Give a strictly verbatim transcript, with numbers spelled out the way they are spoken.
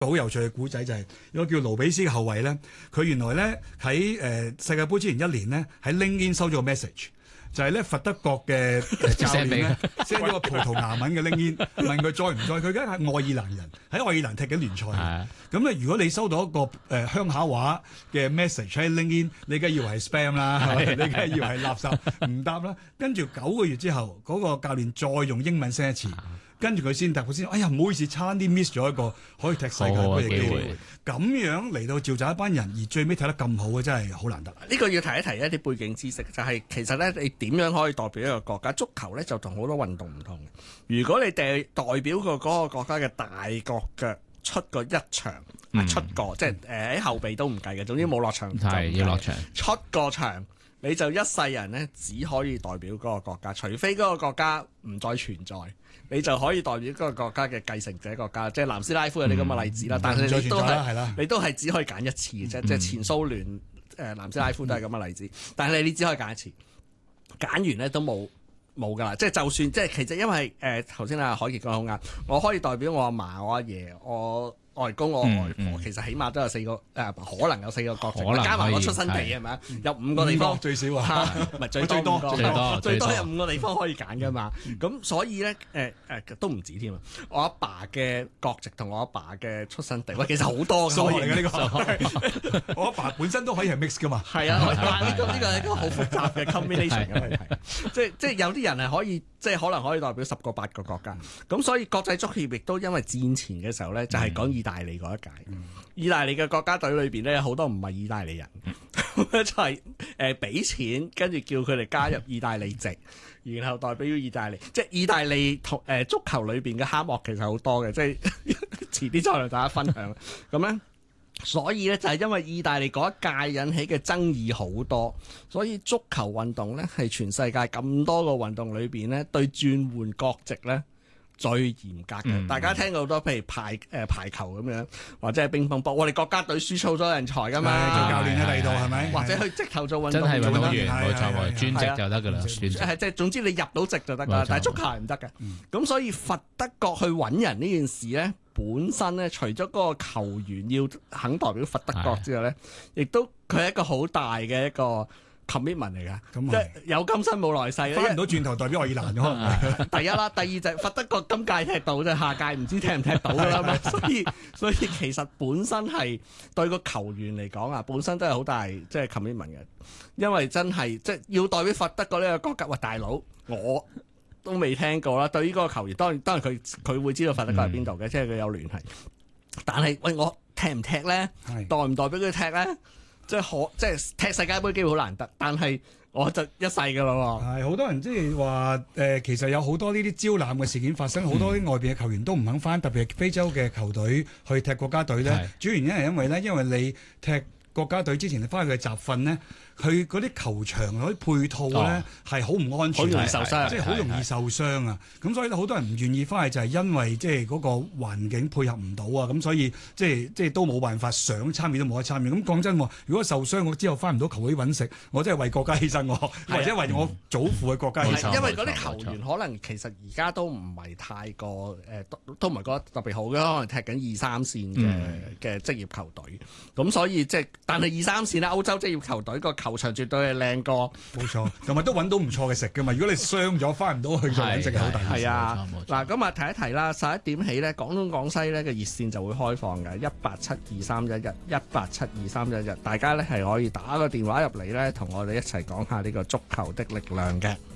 好有趣嘅古仔就係有個叫盧比斯嘅後衞咧，佢原來咧喺誒世界盃之前一年咧喺 LinkedIn 收咗個 message，就係咧佛德國嘅教練咧 send 咗個葡萄牙文嘅 LinkedIn 問佢再唔再，佢而家係愛爾蘭人喺愛爾蘭踢緊聯賽，咁咧如果你收到一個誒鄉下話嘅 message 喺 LinkedIn，你梗係以為係 spam 啦，係咪？你梗係以為係垃圾，唔答啦。跟住九個月之後，嗰個教練再用英文 send 一次。跟住佢先答，佢先，哎呀唔好意思，差啲 miss 咗一個可以踢世界盃嘅機會。咁樣嚟到召集一班人，而最尾踢得咁好嘅，真係好難得。 呢個要提一提一啲背景知識，就係、是、其實咧，你點樣可以代表一個國家？足球咧就同好多運動唔同嘅。如果你哋代表個嗰個國家嘅大國腳出過一場，嗯、出過即係誒喺後備都唔計嘅，總之冇落場就係要落場出過場。你就一世人咧，只可以代表嗰個國家，除非嗰個國家唔再存在，你就可以代表嗰個國家嘅繼承者國家，即係南斯拉夫有啲咁嘅例子啦。嗯、但係你都係你都係只可以揀一次嘅啫，嗯、即係前蘇聯誒、呃、南斯拉夫都係咁嘅例子。嗯、但係你只可以揀一次，揀完咧都冇冇㗎啦。即係就算即係其實因為誒頭先阿海傑講得好啱，我可以代表我阿嫲、我阿爺、我外公、我外婆，嗯嗯、其實起碼都有四個誒、呃，可能有四個國籍，加埋我出生地係咪啊？有五個地方最少啊， 唔係最多最多最多有五個地方可以揀㗎嘛。咁、嗯、所以咧誒誒都唔止添啊！我阿爸嘅國籍同我阿爸嘅出生地，喂，其實好多嘅。 數學嚟嘅呢個，我阿爸本身都可以係 mix 㗎嘛。係啊，但係呢個呢個係一個好複雜嘅 combination 嘅問題。即係即係有啲人係可以，即係可能可以代表十個八個國家。咁所以國際足協亦都因為戰前嘅時候咧，就係講意大利嗰一屆，嗯、意大利嘅國家隊裏邊咧，好多唔係意大利人，嗯、就係誒俾錢，跟住叫佢哋加入意大利籍，然後代表意大利。即係意大利同誒、呃、足球裏邊嘅黑幕其實好多嘅，即係遲啲再同大家分享。咁咧，所以咧就係因為意大利嗰一屆引起嘅爭議好多，所以足球運動咧係全世界咁多個運動裏邊咧對轉換國籍咧最嚴格嘅，嗯、大家聽過好多，譬如排誒、呃、排球咁樣，或者係乒乓波，我哋國家隊輸錯咗人才噶嘛， 做教練喺第度係咪？ 或者去直頭做運動真係運動員，冇錯冇專職就得㗎啦， 係即係總之你入到籍就得㗎，但係足球係唔得嘅。咁、嗯、所以佛德國去揾人呢件事咧，本身咧除咗嗰個球員要肯代表佛德國之外咧，亦都佢係一個好大嘅一個commitment 嚟噶，即係有今生冇來世， 翻唔到轉頭代表愛爾蘭可能。 第一啦，第二就係佛德國今屆踢到，即係下屆唔知踢唔踢到啦嘛。所以所以其實本身係對個球員嚟講啊，本身都係好大即係 commitment 嘅，因為真係即係要代表佛德國呢個國家。喂，大佬，我都未聽過啦。對於嗰個球員，當然當然佢佢會知道佛德國係邊度嘅，嗯、即係佢有聯繫。但係喂，我踢唔踢咧？是代唔代表佢踢咧？即係可，即係踢世界盃機會好難得，但係我就一世㗎啦喎。 係好多人即係話誒，其實有好多呢啲招攬嘅事件發生，好、嗯、多啲外邊嘅球員都唔肯返，特別係非洲嘅球隊去踢國家隊咧。是主要原因係因為咧，因為你踢國家隊之前你返去嘅集訓咧，佢嗰啲球場嗰啲配套咧係好唔安全， 好容易受傷， 即係好容易受傷啊！咁所以好多人唔願意翻去，就係因為即係嗰個環境配合唔到啊！咁所以即係即係都冇辦法想參與都冇得參與。咁講真，如果受傷我之後翻唔到球會揾食，我真係為國家犧牲我，或者為我祖父嘅國家犧牲。 因為嗰啲球員可能其實而家都唔係太過誒，都都唔係覺得特別好嘅，可能踢緊二三線嘅嘅職業球隊。咁所以即係，但係二三線咧，歐洲職業球隊個球場絕對係靚過， 冇錯，同埋都揾到唔錯嘅食㗎嘛。如果你傷咗翻唔到去就揾食係好大件事。係啊， 嗱咁啊提一提啦，十一點起咧，廣東廣西咧嘅熱線就會開放嘅，一八七二三一一一八七二三一一，大家咧係可以打個電話入嚟咧，同我哋一齊講下呢個足球的力量嘅。